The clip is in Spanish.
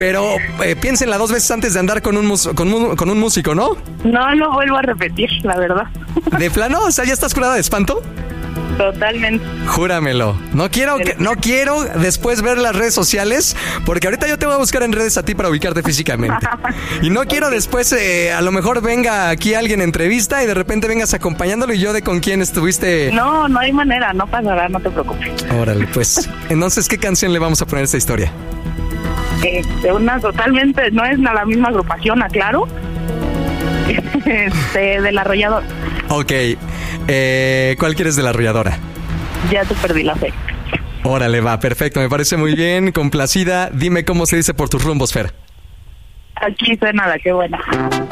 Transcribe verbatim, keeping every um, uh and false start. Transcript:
Pero eh, piénsenla dos veces antes de andar con un, mus- con, un, con un músico, ¿no? No lo vuelvo a repetir, la verdad. ¿De plano? O sea, ¿ya estás curada de espanto? Totalmente. Júramelo. No quiero que, no quiero después ver las redes sociales, porque ahorita yo te voy a buscar en redes a ti para ubicarte físicamente. Y no quiero después, eh, a lo mejor venga aquí alguien a entrevista y de repente vengas acompañándolo y yo de con quién estuviste. No, no hay manera, no pasará, no te preocupes. Órale, pues. Entonces, ¿qué canción le vamos a poner a esta historia? Este, una totalmente, no es la misma agrupación, aclaro. Este, del Arrollador. Ok. Eh, ¿Cuál quieres de La Arrolladora? Ya te perdí la fe. Órale, va, perfecto, me parece muy bien, complacida. Dime cómo se dice por tus rumbos, Fer. Aquí suena la que buena.